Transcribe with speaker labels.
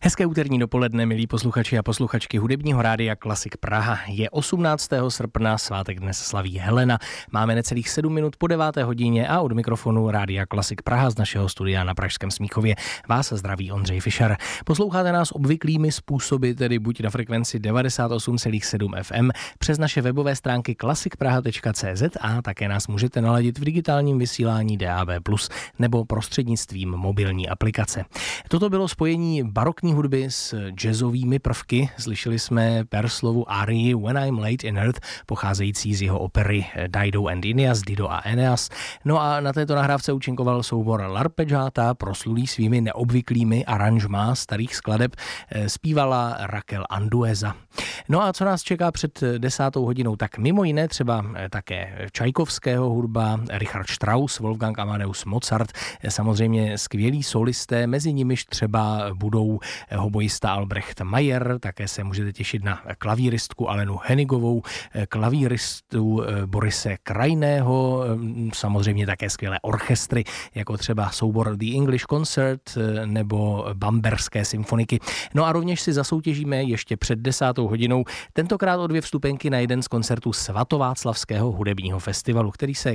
Speaker 1: Hezké úterní dopoledne, milí posluchači a posluchačky hudebního rádia Klasik Praha. Je 18. srpna, svátek dnes slaví Helena. Máme necelých 7 minut po 9. hodině a od mikrofonu rádia Klasik Praha z našeho studia na Pražském Smíchově vás zdraví Ondřej Fischer. Posloucháte nás obvyklými způsoby, tedy buď na frekvenci 98,7 FM, přes naše webové stránky klasikpraha.cz a také nás můžete naladit v digitálním vysílání DAB+, nebo prostřednictvím mobilní aplikace. Toto bylo spojení barokní hudby s jazzovými prvky. Slyšeli jsme Perslovu arii When I'm Late in Earth, pocházející z jeho opery Dido and Aeneas, Dido a Aeneas. No a na této nahrávce účinkoval soubor L'Arpeggiata, proslulý svými neobvyklými aranžmá starých skladeb, zpívala Raquel Andueza. No a co nás čeká před 10. hodinou, tak mimo jiné třeba také Čajkovského hudba, Richard Strauss, Wolfgang Amadeus Mozart, samozřejmě skvělí solisté, mezi nimiž třeba budou hoboista Albrecht Mayer, také se můžete těšit na klavíristku Alenu Henigovou, klavíristu Borise Krajného, samozřejmě také skvělé orchestry, jako třeba soubor The English Concert nebo Bamberské symfoniky. No a rovněž si zasoutěžíme ještě před 10. hodinou tentokrát o 2 vstupenky na jeden z koncertů Svatováclavského hudebního festivalu, který se